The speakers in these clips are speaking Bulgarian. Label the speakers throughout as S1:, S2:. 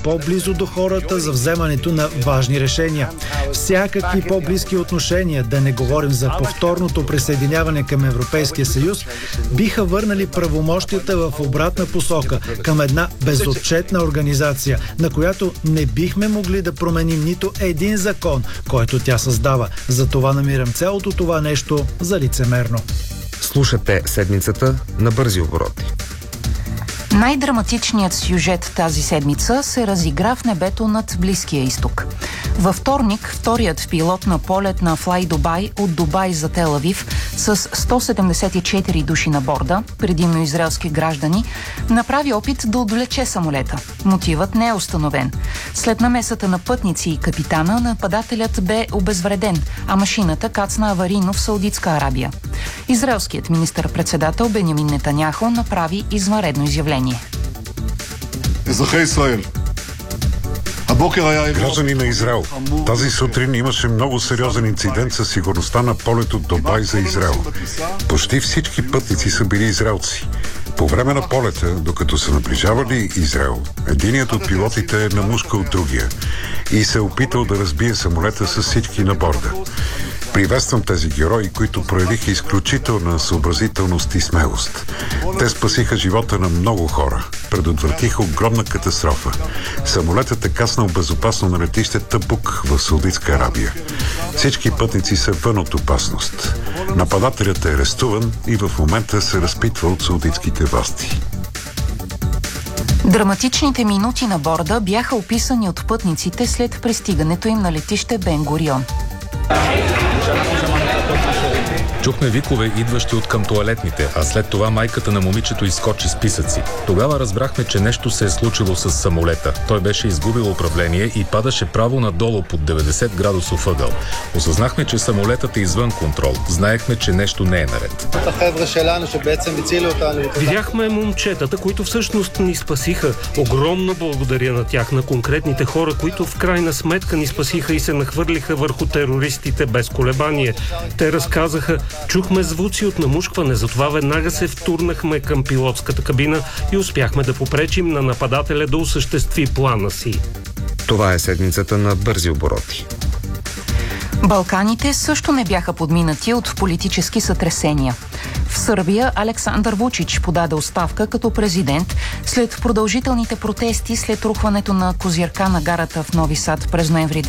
S1: по-близо до хората за вземането на важни решения. Всякакви по-близки отношения, да не говорим за повторното присъединяване към Европейския съюз, биха върнали правомощията в обратна посока към една безотчетна организация, на която не бихме могли да променим нито един закон, който тя създава. Затова намирам цялото това нещо за лицемерно.
S2: Слушате седмицата на бързи обороти.
S3: Най-драматичният сюжет тази седмица се разигра в небето над Близкия изток. Във вторник, вторият пилот на полет на Fly Dubai от Дубай за Тел Авив с 174 души на борда, предимно израелски граждани, направи опит да отвлече самолета. Мотивът не е установен. След намесата на пътници и капитана, нападателят бе обезвреден, а машината кацна аварийно в Саудитска Арабия. Израелският министър-председател Бенямин Нетаняху направи извънредно изявление.
S4: Граждани на Израел, тази сутрин имаше много сериозен инцидент със сигурността на полет от Дубай за Израел. Почти всички пътници са били израелци. По време на полета, докато са наближавали Израел, единият от пилотите е намушкал другия и се е опитал да разбие самолета с всички на борда. Приветствам тези герои, които проявиха изключителна съобразителност и смелост. Те спасиха живота на много хора, предотвратиха огромна катастрофа. Самолетът е каснал безопасно на летище Табук в Саудитска Арабия. Всички пътници са вън от опасност. Нападателят е арестуван и в момента се разпитва от саудитските власти.
S3: Драматичните минути на борда бяха описани от пътниците след пристигането им на летище Бен Гурион.
S5: Чухме викове, идващи от към тоалетните, а след това майката на момичето изскочи с писъци. Тогава разбрахме, че нещо се е случило с самолета. Той беше изгубил управление и падаше право надолу под 90 градусов ъгъл. Осъзнахме, че самолетът е извън контрол. Знаехме, че нещо не е наред.
S6: Видяхме момчетата, които всъщност ни спасиха. Огромно благодаря на тях, на конкретните хора, които в крайна сметка ни спасиха и се нахвърлиха върху терористите без колебание. Те разказаха: чухме звуци от намушкване, затова веднага се втурнахме към пилотската кабина и успяхме да попречим на нападателя да осъществи плана си.
S2: Това е седмицата на бързи обороти.
S3: Балканите също не бяха подминати от политически сътресения. В Сърбия Александър Вучич подаде оставка като президент след продължителните протести след рухването на козирка на гарата в Нови Сад през ноември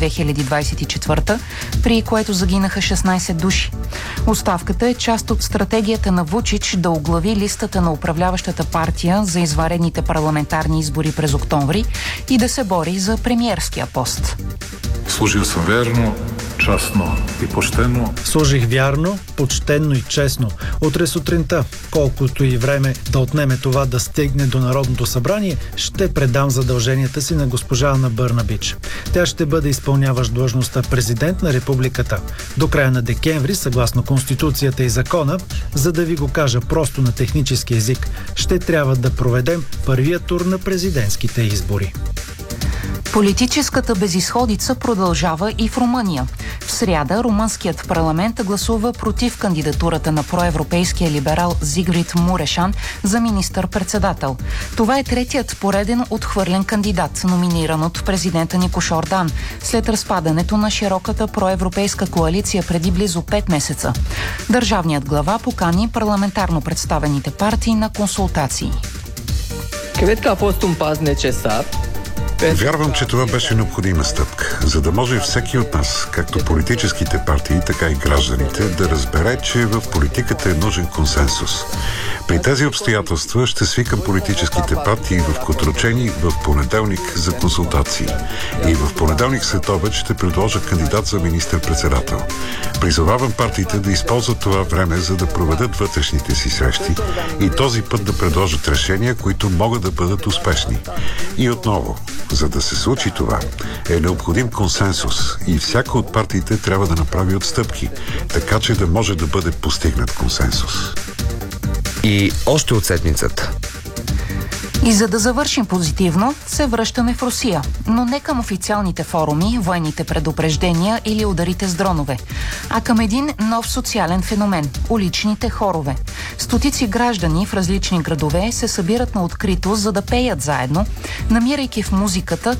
S3: 2024, при което загинаха 16 души. Оставката е част от стратегията на Вучич да оглави листата на управляващата партия за извънредните парламентарни избори през октомври и да се бори за премиерския пост.
S7: Служил съм верно, честно и почтено.
S1: Служих вярно, почтенно и честно. Утре сутринта, колкото и време да отнеме това да стигне до Народното събрание, ще предам задълженията си на госпожа Ана Бърнабич. Тя ще бъде изпълняващ длъжността президент на републиката до края на декември, съгласно Конституцията и закона. За да ви го кажа просто на технически език, ще трябва да проведем първия тур на президентските избори.
S3: Политическата безизходица продължава и в Румъния. В сряда румънският парламент гласува против кандидатурата на проевропейския либерал Зигфрид Мурешан за министър-председател. Това е третият пореден отхвърлен кандидат, номиниран от президента Никош Ордан, след разпадането на широката проевропейска коалиция преди близо 5 месеца. Държавният глава покани парламентарно представените партии на консултации.
S8: Cred că a fost un pas necesar.
S4: Вярвам, че това беше необходима стъпка, за да може всеки от нас, както политическите партии, така и гражданите, да разбере, че в политиката е нужен консенсус. При тези обстоятелства ще свикам политическите партии в Котручени в понеделник за консултации. И в понеделник след обед ще предложа кандидат за министър-председател. Призовавам партиите да използват това време, за да проведат вътрешните си срещи и този път да предложат решения, които могат да бъдат успешни. И отново, за да се случи това, е необходим консенсус и всяка от партиите трябва да направи отстъпки, така че да може да бъде постигнат консенсус.
S2: И още от седмицата.
S3: И за да завършим позитивно, се връщаме в Русия, но не към официалните форуми, военните предупреждения или ударите с дронове, а към един нов социален феномен – уличните хорове. Стотици граждани в различни градове се събират на открито, за да пеят заедно, намирайки в музиката